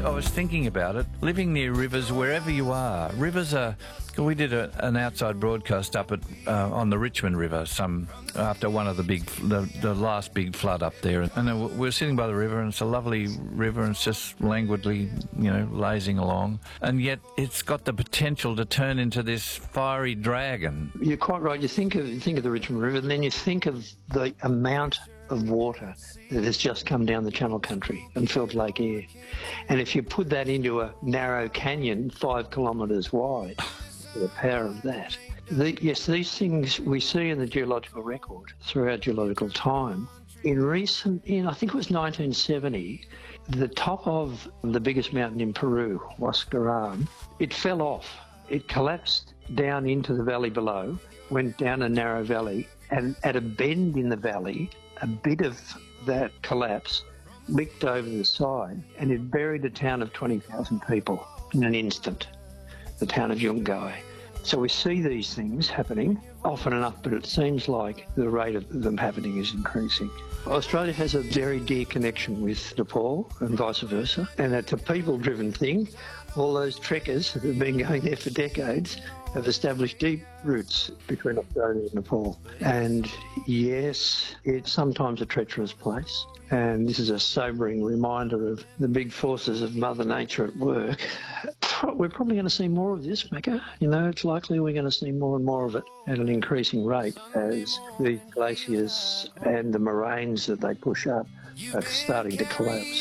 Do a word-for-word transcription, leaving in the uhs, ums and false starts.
I was thinking about it. Living near rivers, wherever you are, rivers are. We did a, an outside broadcast up at uh, on the Richmond River some after one of the big, the, the last big flood up there, and we were sitting by the river, and it's a lovely river, and it's just languidly, you know, lazing along, and yet it's got the potential to turn into this fiery dragon. You're quite right. You think of you think of the Richmond River, and then you think of the amount of water that has just come down the Channel Country and filled Lake Eyre, and if you put that into a narrow canyon five kilometres wide. The power of that. The, yes, these things we see in the geological record throughout geological time. In recent, in I think it was nineteen seventy, the top of the biggest mountain in Peru, Huascarán, it fell off. It collapsed down into the valley below, went down a narrow valley, and at a bend in the valley, a bit of that collapse licked over the side, and it buried a town of twenty thousand people in an instant. The town of Yungay. So we see these things happening often enough, but it seems like the rate of them happening is increasing. Australia has a very dear connection with Nepal and vice versa, and it's a people-driven thing. All those trekkers that have been going there for decades have established deep roots between Australia and Nepal. And yes, it's sometimes a treacherous place. And this is a sobering reminder of the big forces of Mother Nature at work. We're probably going to see more of this, Macca. You know, it's likely we're going to see more and more of it at an increasing rate as the glaciers and the moraines that they push up are starting to collapse.